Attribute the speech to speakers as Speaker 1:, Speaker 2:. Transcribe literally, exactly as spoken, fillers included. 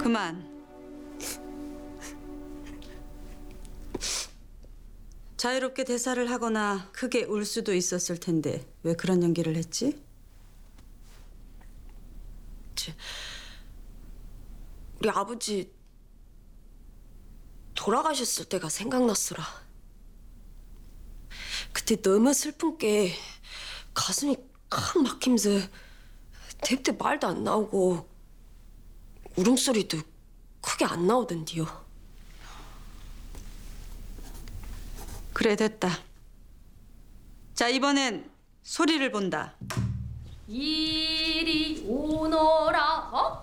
Speaker 1: 그만. 자유롭게 대사를 하거나 크게 울 수도 있었을 텐데 왜 그런 연기를 했지?
Speaker 2: 제, 우리 아버지 돌아가셨을 때가 생각났으라. 그때 너무 슬픈 게 가슴이 칵 막히면서 대때 말도 안 나오고 울음소리도 크게 안 나오던디요.
Speaker 1: 그래, 됐다. 자, 이번엔 소리를 본다.
Speaker 3: 이리 오너라. 어?